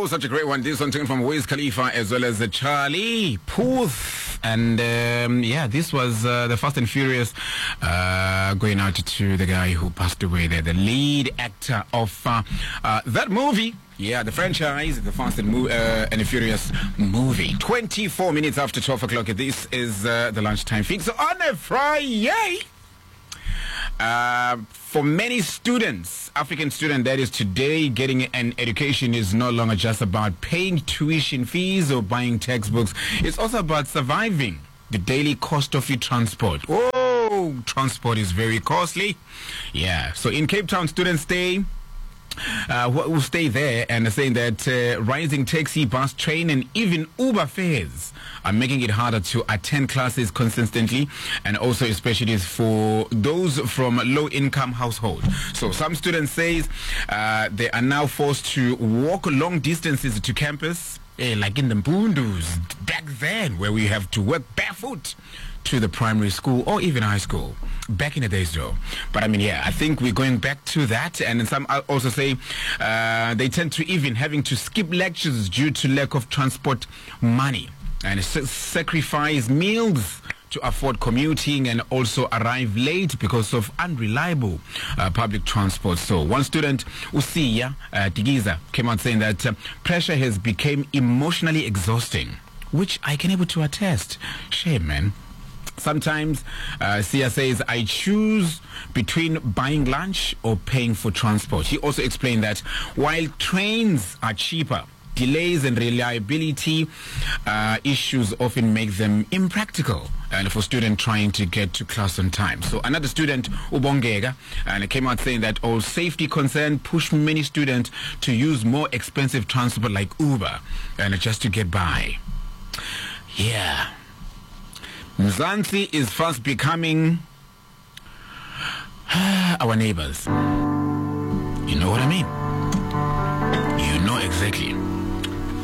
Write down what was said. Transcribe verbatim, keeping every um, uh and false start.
Oh, such a great one. This one taken from Wiz Khalifa as well as uh, Charlie Puth. And um, yeah, this was uh, the Fast and Furious uh, going out to the guy who passed away there, the lead actor of uh, uh, that movie. Yeah, the franchise, the Fast and, Mo- uh, and Furious movie. twenty-four minutes after twelve o'clock. This is uh, the lunchtime fix. So on a Friday, uh, for many students, African students, that is today, getting an education is no longer just about paying tuition fees or buying textbooks. It's also about surviving the daily cost of your transport. Oh, transport is very costly. Yeah, so in Cape Town, students stay Uh, will stay there and are saying that uh, rising taxi, bus, train and even Uber fares are making it harder to attend classes consistently, and also especially for those from low-income households. So some students say uh, they are now forced to walk long distances to campus, eh, like in the Mbundus back then, where we have to work barefoot to the primary school or even high school back in the days though. But I mean, yeah, I think we're going back to that. And some also say uh, they tend to even having to skip lectures due to lack of transport money and s- sacrifice meals to afford commuting and also arrive late because of unreliable uh, public transport. So one student, Usiya uh, Tigiza, came out saying that uh, pressure has become emotionally exhausting, which I can able to attest. Shame, man. Sometimes, uh, Sia says, I choose between buying lunch or paying for transport. He also explained that while trains are cheaper, delays and reliability uh, issues often make them impractical and for students trying to get to class on time. So another student, Ubongega, and it came out saying that all safety concerns push many students to use more expensive transport like Uber and just to get by. Yeah. Mzansi is fast becoming our neighbors. You know what I mean? You know exactly.